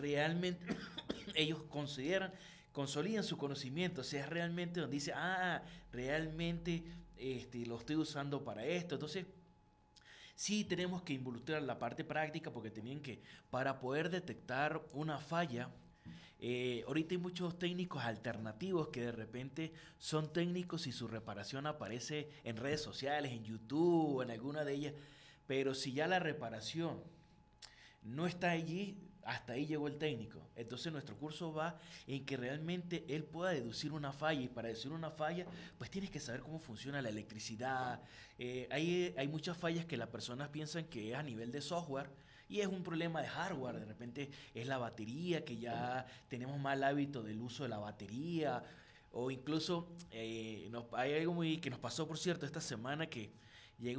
realmente ellos consolidan su conocimiento, o sea, es realmente donde dice, realmente lo estoy usando para esto. Entonces, sí tenemos que involucrar la parte práctica porque tenían que, para poder detectar una falla, ahorita hay muchos técnicos alternativos que de repente son técnicos y su reparación aparece en redes sociales, en YouTube, en alguna de ellas, pero si ya la reparación no está allí, hasta ahí llegó el técnico. Entonces nuestro curso va en que realmente él pueda deducir una falla y para deducir una falla, pues tienes que saber cómo funciona la electricidad. Hay muchas fallas que las personas piensan que es a nivel de software y es un problema de hardware. De repente es la batería, que ya tenemos mal hábito del uso de la batería. O incluso hay algo muy que nos pasó, por cierto, esta semana que llega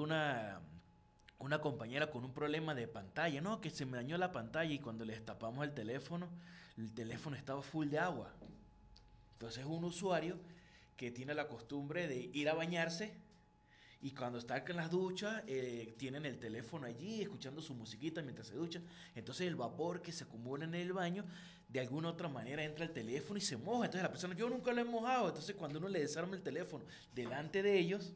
una compañera con un problema de pantalla, no, que se me dañó la pantalla y cuando le destapamos el teléfono estaba full de agua. Entonces es un usuario que tiene la costumbre de ir a bañarse y cuando está en las duchas tienen el teléfono allí escuchando su musiquita mientras se duchan. Entonces el vapor que se acumula en el baño de alguna otra manera entra al teléfono y se moja. Entonces la persona, yo nunca lo he mojado. Entonces cuando uno le desarma el teléfono delante de ellos,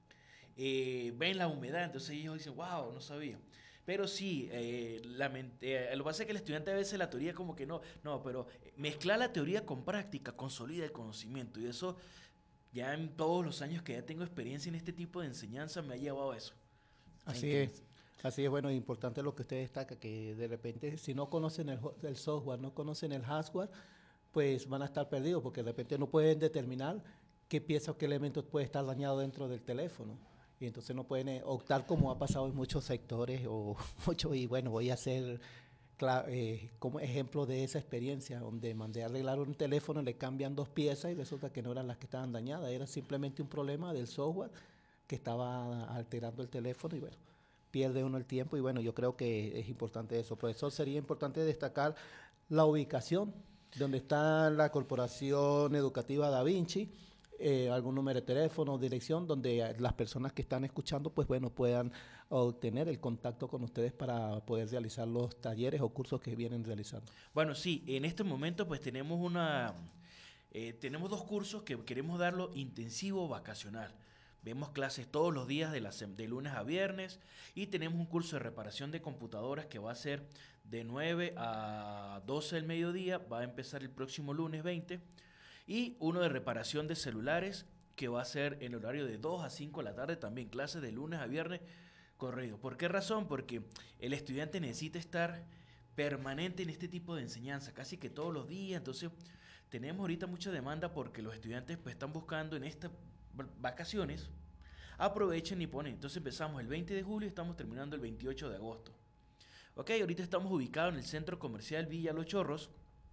ven la humedad, entonces ellos dicen, wow, no sabía. Pero sí, lo que pasa es que el estudiante a veces la teoría como que no, pero mezclar la teoría con práctica consolida el conocimiento y eso ya en todos los años que ya tengo experiencia en este tipo de enseñanza me ha llevado a eso. En Así que, es. Así es, bueno, importante lo que usted destaca, que de repente si no conocen el software, no conocen el hardware, pues van a estar perdidos porque de repente no pueden determinar qué pieza o qué elementos puede estar dañado dentro del teléfono. Y entonces no pueden optar como ha pasado en muchos sectores o mucho, y bueno, voy a hacer como ejemplo de esa experiencia, donde mandé a arreglar un teléfono, le cambian dos piezas y resulta que no eran las que estaban dañadas, era simplemente un problema del software que estaba alterando el teléfono y bueno, pierde uno el tiempo y bueno, yo creo que es importante eso. Profesor, sería importante destacar la ubicación donde está la Corporación Educativa Da Vinci, algún número de teléfono, dirección, donde las personas que están escuchando, pues bueno, puedan obtener el contacto con ustedes para poder realizar los talleres o cursos que vienen realizando. bueno, sí, en este momento pues tenemos dos cursos que queremos darlo intensivo vacacional. Vemos clases todos los días de lunes a viernes y tenemos un curso de reparación de computadoras que va a ser de 9 a 12 del mediodía, va a empezar el próximo lunes 20, y uno de reparación de celulares que va a ser en el horario de 2 a 5 de la tarde, también clases de lunes a viernes corrido. ¿Por qué razón? Porque el estudiante necesita estar permanente en este tipo de enseñanza, casi que todos los días. Entonces, tenemos ahorita mucha demanda porque los estudiantes pues están buscando en estas vacaciones, aprovechen y ponen. Entonces empezamos el 20 de julio y estamos terminando el 28 de agosto. Ok, ahorita estamos ubicados en el centro comercial Villa Los Chorros.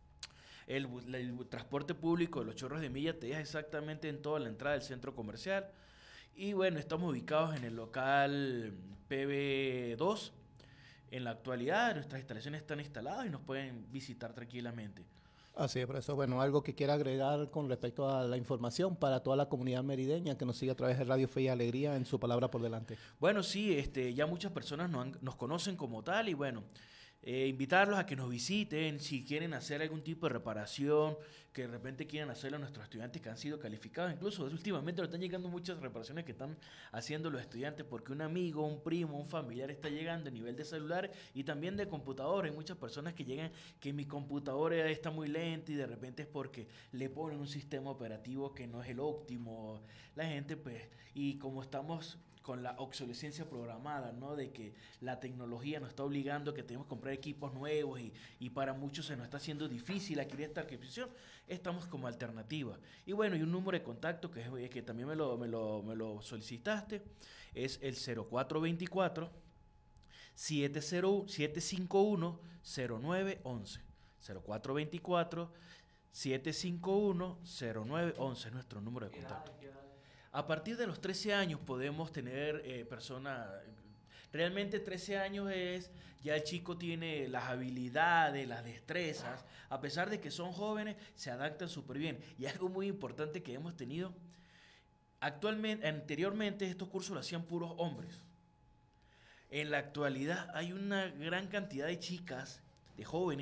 El transporte público de Los Chorros de Milla te deja exactamente en toda la entrada del centro comercial. Y bueno, estamos ubicados en el local PB2. En la actualidad nuestras instalaciones están instaladas y nos pueden visitar tranquilamente. Así es, profesor. Bueno, algo que quiera agregar con respecto a la información para toda la comunidad merideña que nos sigue a través de Radio Fe y Alegría en su palabra por delante. Bueno, sí, ya muchas personas nos conocen como tal y bueno, invitarlos a que nos visiten si quieren hacer algún tipo de reparación, que de repente quieran hacerlo a nuestros estudiantes que han sido calificados. Incluso últimamente nos están llegando muchas reparaciones que están haciendo los estudiantes porque un amigo, un primo, un familiar está llegando a nivel de celular y también de computadora. Hay muchas personas que llegan que mi computadora está muy lenta y de repente es porque le ponen un sistema operativo que no es el óptimo. La gente pues, y como estamos con la obsolescencia programada, ¿no? De que la tecnología nos está obligando a que tenemos que comprar equipos nuevos y para muchos se nos está haciendo difícil adquirir esta adquisición, estamos como alternativa. Y bueno, y un número de contacto que también me lo solicitaste, es el 0424 751 0911. 0424 751 0911 es nuestro número de contacto. A partir de los 13 años podemos tener personas. Realmente 13 años es, ya el chico tiene las habilidades, las destrezas, a pesar de que son jóvenes, se adaptan súper bien. Y algo muy importante que hemos tenido, anteriormente estos cursos lo hacían puros hombres. En la actualidad hay una gran cantidad de chicas, de jóvenes,